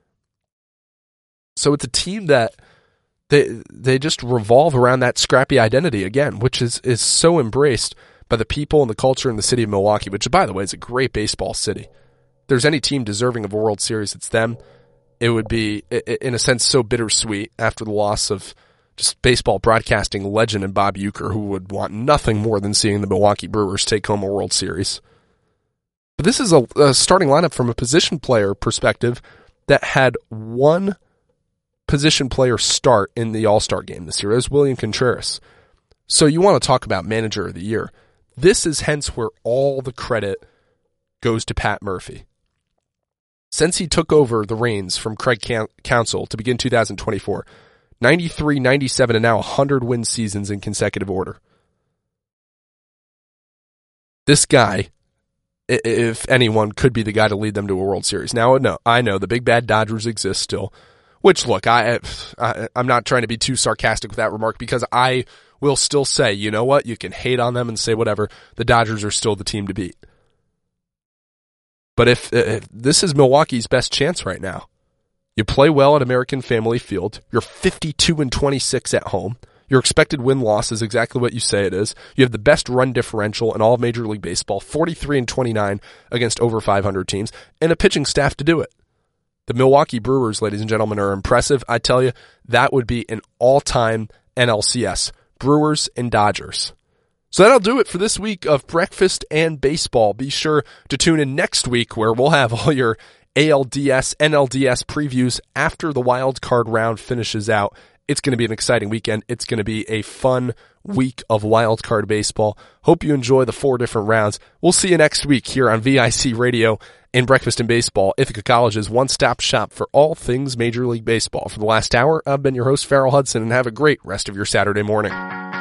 So it's a team that they they just revolve around that scrappy identity again, which is, is so embraced by the people and the culture in the city of Milwaukee, which, by the way, is a great baseball city. If there's any team deserving of a World Series, it's them. It would be, in a sense, so bittersweet after the loss of just baseball broadcasting legend and Bob Uecker, who would want nothing more than seeing the Milwaukee Brewers take home a World Series. But this is a, a starting lineup from a position player perspective that had one position player start in the All-Star game this year. It was William Contreras. So you want to talk about Manager of the Year. This is hence where all the credit goes to Pat Murphy. Since he took over the reins from Craig Counsell to begin two thousand twenty-four, ninety-three, ninety-seven, and now one hundred win seasons in consecutive order. This guy, if anyone, could be the guy to lead them to a World Series. Now, no, I know the big bad Dodgers exist still, which, look, I, I, I'm not trying to be too sarcastic with that remark because I will still say, you know what, you can hate on them and say whatever, the Dodgers are still the team to beat. But if, if this is Milwaukee's best chance right now, you play well at American Family Field, you're fifty-two and twenty-six at home, your expected win-loss is exactly what you say it is, you have the best run differential in all of Major League Baseball, forty-three and twenty-nine against over five hundred teams, and a pitching staff to do it. The Milwaukee Brewers, ladies and gentlemen, are impressive. I tell you, that would be an all-time N L C S. Brewers and Dodgers. So that'll do it for this week of Breakfast and Baseball. Be sure to tune in next week where we'll have all your A L D S, N L D S previews after the wild card round finishes out. It's going to be an exciting weekend. It's going to be a fun week of wild card baseball. Hope you enjoy the four different rounds. We'll see you next week here on V I C Radio and Breakfast and Baseball, Ithaca College's one-stop shop for all things Major League Baseball. For the last hour, I've been your host, Farrell Hudson, and have a great rest of your Saturday morning.